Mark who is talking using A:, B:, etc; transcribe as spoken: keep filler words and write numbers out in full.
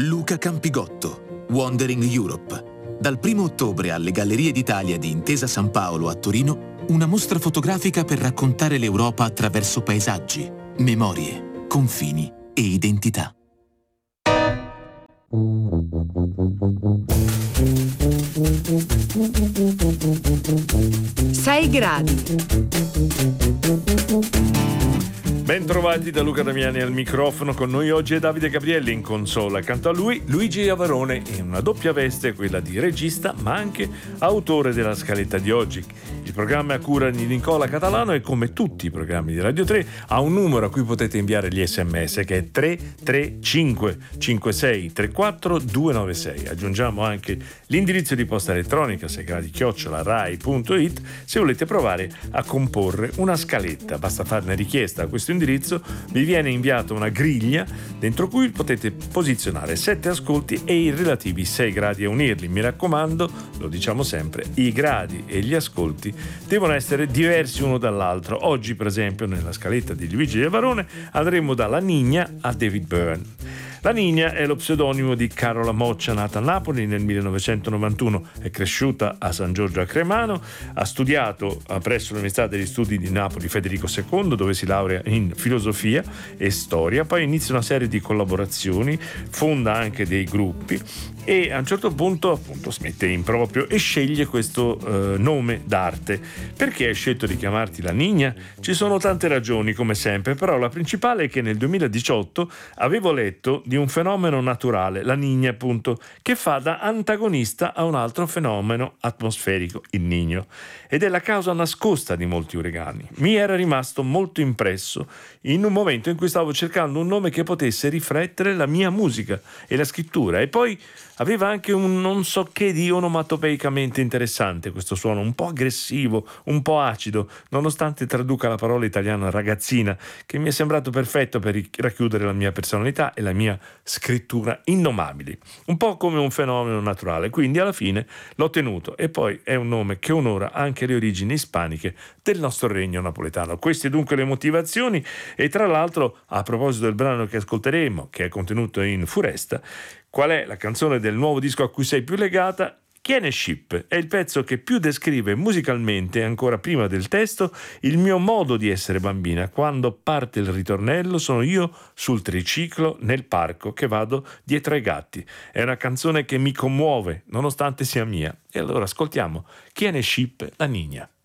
A: Luca Campigotto, Wandering Europe. Dal primo ottobre alle Gallerie d'Italia di Intesa San Paolo a Torino, una mostra fotografica per raccontare l'Europa attraverso paesaggi, memorie, confini e identità.
B: sei gradi.
C: Bentrovati da Luca Damiani al microfono. Con noi oggi è Davide Gabrielli in console. Accanto a lui Luigi Avarone in una doppia veste, quella di regista ma anche autore della scaletta di oggi. Il programma è a cura di Nicola Catalano e, come tutti i programmi di Radio tre, ha un numero a cui potete inviare gli sms, che è tre tre cinque cinque sei tre quattro due nove sei. Aggiungiamo anche l'indirizzo di posta elettronica sei gradi chiocciola rai punto it se volete provare a comporre una scaletta. Basta farne richiesta a questo indirizzo, vi viene inviata una griglia dentro cui potete posizionare sette ascolti e i relativi sei gradi a unirli. Mi raccomando, lo diciamo sempre, i gradi e gli ascolti devono essere diversi uno dall'altro. Oggi, per esempio, nella scaletta di Luigi Avarone andremo dalla Nigna a David Byrne. La Nigna è lo pseudonimo di Carola Moccia, nata a Napoli nel millenovecentonovantuno, è cresciuta a San Giorgio a Cremano, ha studiato presso l'Università degli Studi di Napoli Federico secondo, dove si laurea in filosofia e storia, poi inizia una serie di collaborazioni, fonda anche dei gruppi e a un certo punto appunto si mette in proprio e sceglie questo eh, nome d'arte. Perché hai scelto di chiamarti la Nigna? Ci sono tante ragioni, come sempre, però la principale è che nel duemiladiciotto avevo letto di un fenomeno naturale, la Nigna appunto, che fa da antagonista a un altro fenomeno atmosferico, il Niño, ed è la causa nascosta di molti uragani. Mi era rimasto molto impresso in un momento in cui stavo cercando un nome che potesse riflettere la mia musica e la scrittura, e poi aveva anche un non so che di onomatopeicamente interessante, questo suono un po' aggressivo, un po' acido, nonostante traduca la parola italiana ragazzina, che mi è sembrato perfetto per racchiudere la mia personalità e la mia scrittura indomabili, un po' come un fenomeno naturale. Quindi alla fine l'ho tenuto, e poi è un nome che onora anche le origini ispaniche del nostro regno napoletano. Queste dunque le motivazioni, e tra l'altro, a proposito del brano che ascolteremo, che è contenuto in Furesta, qual è la canzone del nuovo disco a cui sei più legata? Kineship è il pezzo che più descrive musicalmente, ancora prima del testo, il mio modo di essere bambina. Quando parte il ritornello sono io sul triciclo nel parco che vado dietro ai gatti. È una canzone che mi commuove nonostante sia mia. E allora ascoltiamo Kineship, la Nigna.